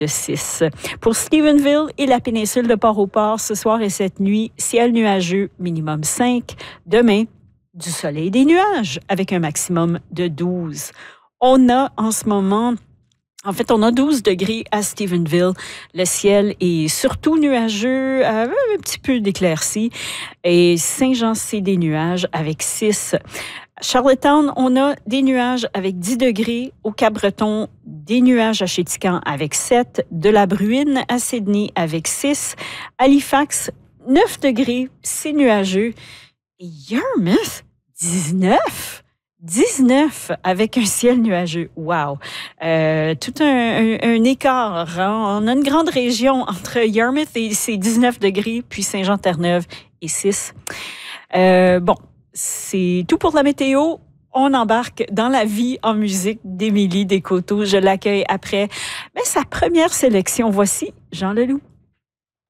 de 6. Pour Stephenville et la péninsule de Port-au-Port, ce soir et cette nuit, ciel nuageux, minimum 5. Demain, du soleil et des nuages, avec un maximum de 12. On a en ce moment... En fait, on a 12 degrés à Stephenville. Le ciel est surtout nuageux, un petit peu d'éclaircies. Et Saint-Jean, c'est des nuages avec 6. Charlottetown, on a des nuages avec 10 degrés. Au Cap-Breton, des nuages à Chéticamp avec 7. De la Bruine à Sydney avec 6. Halifax, 9 degrés, c'est nuageux. Et Yarmouth, 19. 19 avec un ciel nuageux. Wow! Tout un écart. On a une grande région entre Yarmouth et ses 19 degrés, puis Saint-Jean-Terre-Neuve et 6. Bon, c'est tout pour la météo. On embarque dans la vie en musique d'Émilie Descoteaux. Je l'accueille après sa première sélection. Voici Jean Leloup.